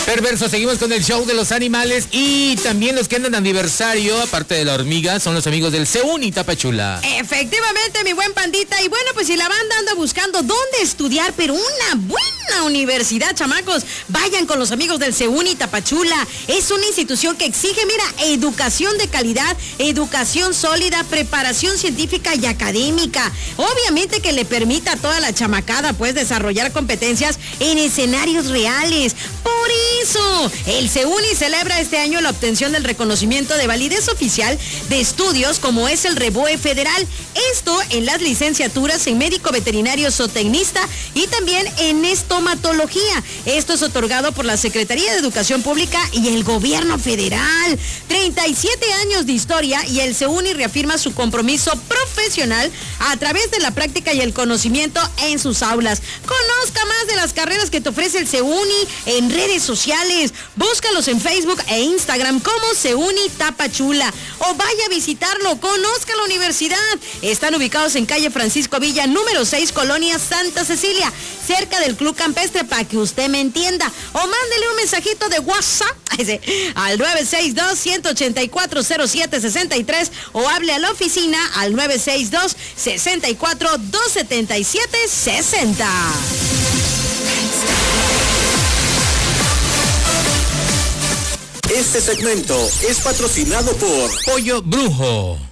Perverso, seguimos con el show de los animales y también los que andan de aniversario, aparte de la hormiga, son los amigos del CEUNY Tapachula. Efectivamente, mi buen pandita. Y bueno, pues si la banda anda buscando dónde estudiar, pero una buena universidad, chamacos, vayan con los amigos del CEUNY Tapachula. Es una institución que exige, mira, educación de calidad, educación sólida, preparación científica y académica. Obviamente que le permita a toda la chamacada, pues, desarrollar competencias en escenarios reales. Por eso, el CEUNY celebra este año la obtención del reconocimiento de validez oficial de estudios como es el REBOE federal. Esto en las licenciaturas en médico veterinario zootecnista y también en estomatología. Esto es otorgado por la Secretaría de Educación Pública y el Gobierno Federal. 37 años de historia y el CEUNY reafirma su compromiso profesional a través de la práctica y el conocimiento en sus aulas. Conozca más de las carreras que te ofrece el CEUNY en redes sociales. Búscalos en Facebook e Instagram como CEUNY Tapachula o vaya a visitarlo. Conozca la universidad. Están ubicados en calle Francisco Villa, número 6, Colonia Santa Cecilia, cerca del Club Campestre, para que usted me entienda. O mándele un mensajito de WhatsApp al 962-184-0763 o hable a la oficina al 962-64-277-60. Este segmento es patrocinado por Pollo Brujo.